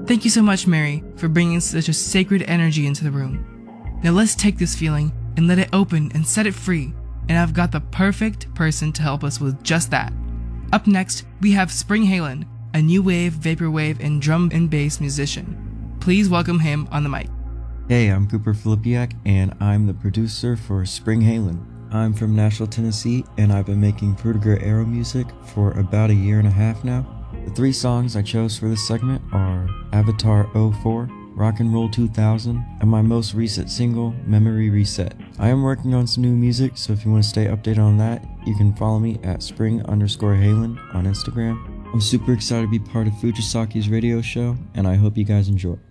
Thank you so much, Mary, for bringing such a sacred energy into the room. Now let's take this feeling and let it open and set it free, and I've got the perfect person to help us with just that. Up next, we have Spring Halen, a new wave, vaporwave, and drum and bass musician. Please welcome him on the mic. Hey, I'm Cooper Filipiak, and I'm the producer for Spring Halen. I'm from Nashville, Tennessee, and I've been making Frutiger Arrow music for about a year and a half now. The 3 songs I chose for this segment are Avatar 04, Rock and Roll 2000, and my most recent single, Memory Reset. I am working on some new music, so if you want to stay updated on that, you can follow me at spring_Halen on Instagram. I'm super excited to be part of Fujisaki's radio show, and I hope you guys enjoy.